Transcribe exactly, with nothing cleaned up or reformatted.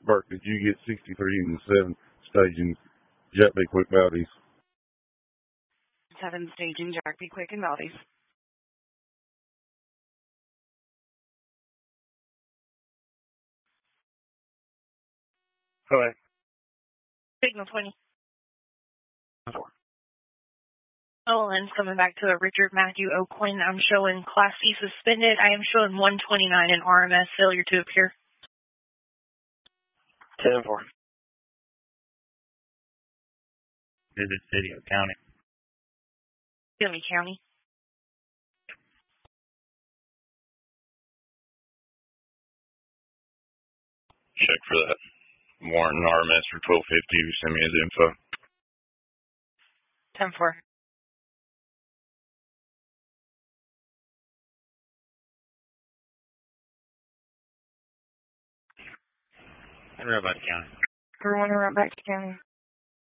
Burke, did you get sixty-three and seven staging Jack B. Quick Valdez? seven staging Jack B. Quick and Valdez. Hello. Signal twenty. Oh, and coming back to a Richard Matthew O'Quinn, I'm showing Class C suspended. I am showing one twenty-nine in R M S, failure to appear. ten four. Visit city or county. Gilmy County. Check for that. Warrant and R M S for twelve fifty. Send me his info. ten four. And right back to county. We're running right back to county.